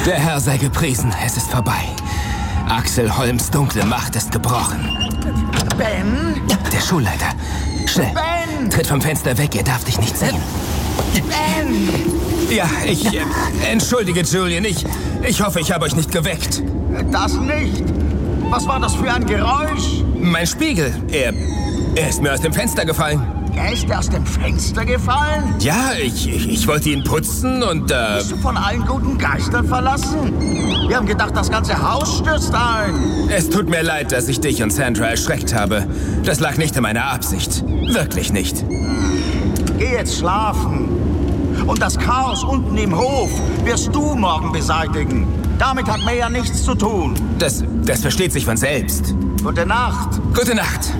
Der Herr sei gepriesen, es ist vorbei. Axel Holms' dunkle Macht ist gebrochen. Ben? Der Schulleiter. Schnell. Ben! Tritt vom Fenster weg, er darf dich nicht sehen. Ben! Ja, entschuldige, Julian, ich hoffe, ich habe euch nicht geweckt. Das nicht. Was war das für ein Geräusch? Mein Spiegel, er ist mir aus dem Fenster gefallen. Er ist aus dem Fenster gefallen? Ja, ich wollte ihn putzen und Bist du von allen guten Geistern verlassen? Wir haben gedacht, das ganze Haus stürzt ein. Es tut mir leid, dass ich dich und Sandra erschreckt habe. Das lag nicht in meiner Absicht. Wirklich nicht. Geh jetzt schlafen. Und das Chaos unten im Hof wirst du morgen beseitigen. Damit hat Maya nichts zu tun. Das versteht sich von selbst. Gute Nacht. Gute Nacht.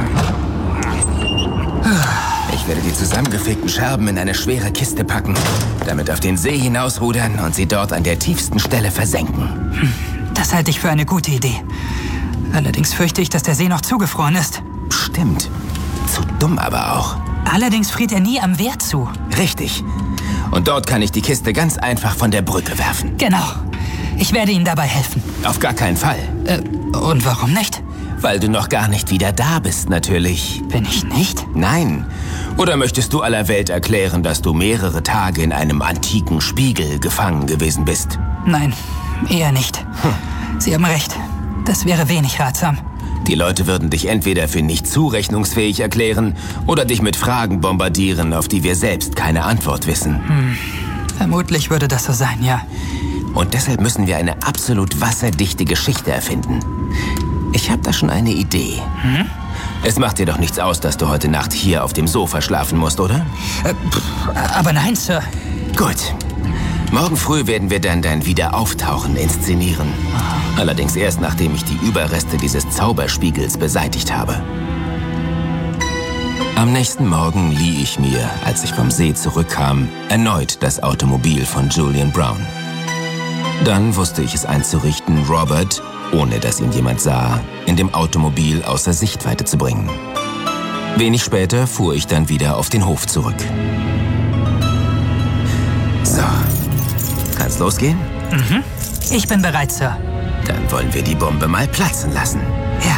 Ich werde die zusammengefegten Scherben in eine schwere Kiste packen, damit auf den See hinausrudern und sie dort an der tiefsten Stelle versenken. Das halte ich für eine gute Idee. Allerdings fürchte ich, dass der See noch zugefroren ist. Stimmt. Zu dumm aber auch. Allerdings friert er nie am Wehr zu. Richtig. Und dort kann ich die Kiste ganz einfach von der Brücke werfen. Genau. Ich werde Ihnen dabei helfen. Auf gar keinen Fall. Und warum nicht? Weil du noch gar nicht wieder da bist, natürlich. Bin ich nicht? Nein. Oder möchtest du aller Welt erklären, dass du mehrere Tage in einem antiken Spiegel gefangen gewesen bist? Nein, eher nicht. Sie haben recht. Das wäre wenig ratsam. Die Leute würden dich entweder für nicht zurechnungsfähig erklären oder dich mit Fragen bombardieren, auf die wir selbst keine Antwort wissen. Vermutlich würde das so sein, ja. Und deshalb müssen wir eine absolut wasserdichte Geschichte erfinden. Ich habe da schon eine Idee. Es macht dir doch nichts aus, dass du heute Nacht hier auf dem Sofa schlafen musst, oder? Aber nein, Sir. Gut. Morgen früh werden wir dann dein Wiederauftauchen inszenieren. Allerdings erst, nachdem ich die Überreste dieses Zauberspiegels beseitigt habe. Am nächsten Morgen lieh ich mir, als ich vom See zurückkam, erneut das Automobil von Julian Brown. Dann wusste ich es einzurichten, Robert, ohne dass ihn jemand sah, in dem Automobil außer Sichtweite zu bringen. Wenig später fuhr ich dann wieder auf den Hof zurück. So, kann's losgehen? Ich bin bereit, Sir. Dann wollen wir die Bombe mal platzen lassen. Ja.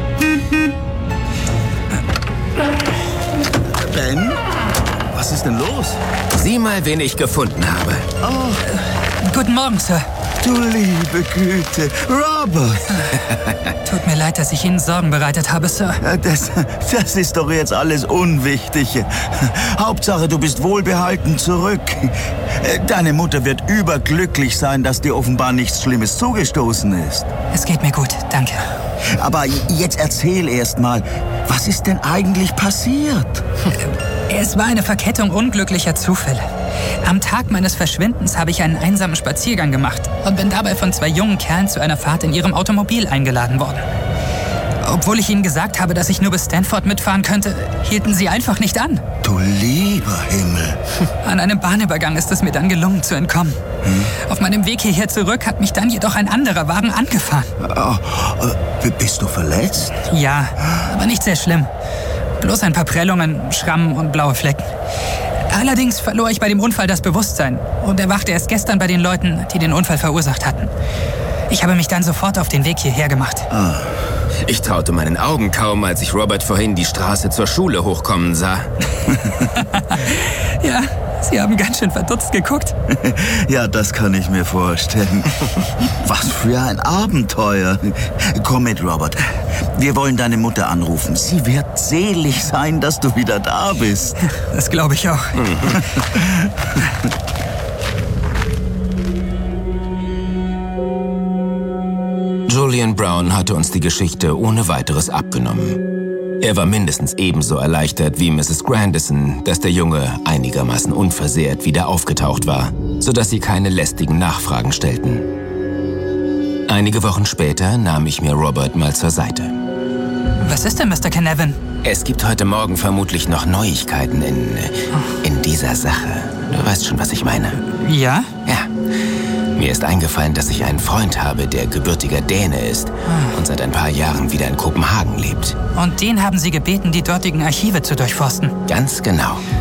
Ben? Was ist denn los? Sieh mal, wen ich gefunden habe. Guten Morgen, Sir. Du liebe Güte. Robert! Tut mir leid, dass ich Ihnen Sorgen bereitet habe, Sir. Das ist doch jetzt alles unwichtig. Hauptsache, du bist wohlbehalten zurück. Deine Mutter wird überglücklich sein, dass dir offenbar nichts Schlimmes zugestoßen ist. Es geht mir gut, danke. Aber jetzt erzähl erst mal, was ist denn eigentlich passiert? Es war eine Verkettung unglücklicher Zufälle. Am Tag meines Verschwindens habe ich einen einsamen Spaziergang gemacht und bin dabei von 2 jungen Kerlen zu einer Fahrt in ihrem Automobil eingeladen worden. Obwohl ich ihnen gesagt habe, dass ich nur bis Stanford mitfahren könnte, hielten sie einfach nicht an. Du lieber Himmel. An einem Bahnübergang ist es mir dann gelungen zu entkommen. Auf meinem Weg hierher zurück hat mich dann jedoch ein anderer Wagen angefahren. Bist du verletzt? Ja, aber nicht sehr schlimm. Bloß ein paar Prellungen, Schrammen und blaue Flecken. Allerdings verlor ich bei dem Unfall das Bewusstsein und erwachte erst gestern bei den Leuten, die den Unfall verursacht hatten. Ich habe mich dann sofort auf den Weg hierher gemacht. Ich traute meinen Augen kaum, als ich Robert vorhin die Straße zur Schule hochkommen sah. Ja, Sie haben ganz schön verdutzt geguckt. Ja, das kann ich mir vorstellen. Was für ein Abenteuer. Komm mit, Robert. Wir wollen deine Mutter anrufen. Sie wird selig sein, dass du wieder da bist. Das glaube ich auch. Julian Brown hatte uns die Geschichte ohne weiteres abgenommen. Er war mindestens ebenso erleichtert wie Mrs. Grandison, dass der Junge einigermaßen unversehrt wieder aufgetaucht war, sodass sie keine lästigen Nachfragen stellten. Einige Wochen später nahm ich mir Robert mal zur Seite. Was ist denn, Mr. Canavan? Es gibt heute Morgen vermutlich noch Neuigkeiten in dieser Sache. Du weißt schon, was ich meine. Ja? Ja. Mir ist eingefallen, dass ich einen Freund habe, der gebürtiger Däne ist und seit ein paar Jahren wieder in Kopenhagen lebt. Und den haben Sie gebeten, die dortigen Archive zu durchforsten? Ganz genau.